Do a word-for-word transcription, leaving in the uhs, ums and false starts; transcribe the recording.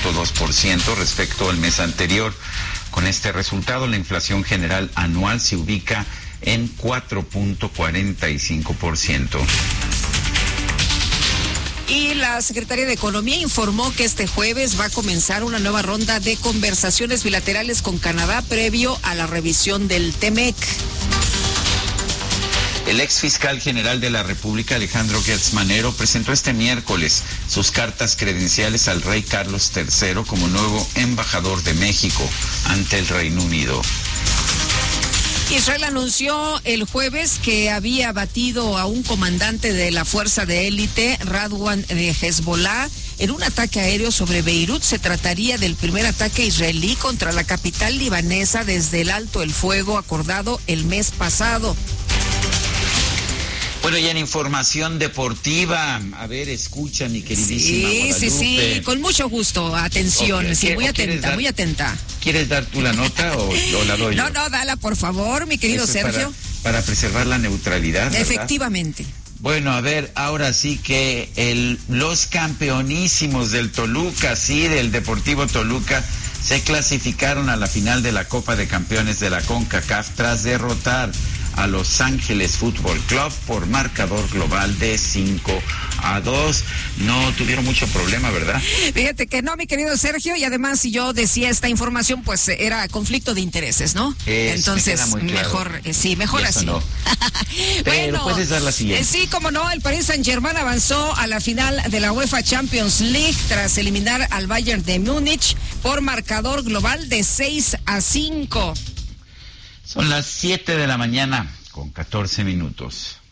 punto dos por ciento respecto al mes anterior. Con este resultado, la inflación general anual se ubica en cuatro punto cuarenta y cinco por ciento. Y la Secretaría de Economía informó que este jueves va a comenzar una nueva ronda de conversaciones bilaterales con Canadá previo a la revisión del TEMEC. El ex fiscal general de la República, Alejandro Gertz Manero, presentó este miércoles sus cartas credenciales al rey Carlos tercero como nuevo embajador de México ante el Reino Unido. Israel anunció el jueves que había abatido a un comandante de la fuerza de élite, Radwan de Hezbollah, en un ataque aéreo sobre Beirut. Se trataría del primer ataque israelí contra la capital libanesa desde el alto el fuego acordado el mes pasado. Bueno, y en información deportiva, a ver, escucha, mi queridísima Sí, Guadalupe. sí, sí, con mucho gusto, atención, Okay. sí, muy atenta, dar, muy atenta. ¿Quieres dar tú la nota o, o la doy yo? No, no, dala, por favor, mi querido Eso Sergio. Para, para preservar la neutralidad, ¿verdad? Efectivamente. Bueno, a ver, ahora sí que el, los campeonísimos del Toluca, sí, del Deportivo Toluca, se clasificaron a la final de la Copa de Campeones de la CONCACAF tras derrotar a Los Ángeles Fútbol Club por marcador global de cinco a dos. No tuvieron mucho problema, ¿verdad? Fíjate que no, mi querido Sergio, y además si yo decía esta información, pues era conflicto de intereses, ¿no? Es, Entonces, me queda muy claro. mejor, eh, sí, mejor así. No. Bueno, pero puedes dar la siguiente. Eh, sí, como no, el Paris Saint-Germain avanzó a la final de la UEFA Champions League tras eliminar al Bayern de Múnich por marcador global de seis a cinco. Son las siete de la mañana con catorce minutos.